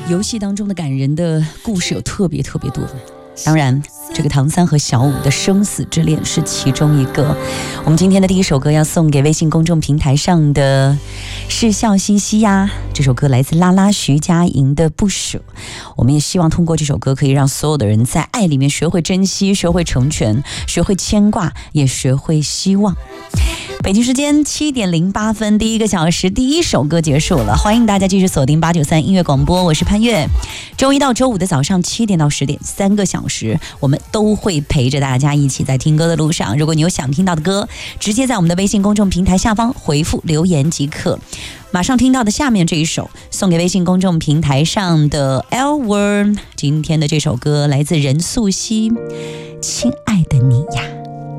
游戏当中的感人的故事有特别多，当然这个唐三和小五的生死之恋是其中一个。我们今天的第一首歌要送给微信公众平台上的是笑嘻嘻呀，这首歌来自拉拉徐佳莹的不舍。我们也希望通过这首歌可以让所有的人在爱里面学会珍惜，学会成全，学会牵挂，也学会希望。北京时间7点08分，第一个小时第一首歌结束了，欢迎大家继续锁定893音乐广播，我是潘越。周一到周五的早上7点到10点，3个小时，我们都会陪着大家一起在听歌的路上。如果你有想听到的歌，直接在我们的微信公众平台下方回复留言即可。马上听到的下面这一首，送给微信公众平台上的 Elworm。今天的这首歌来自任素汐，亲爱的你呀。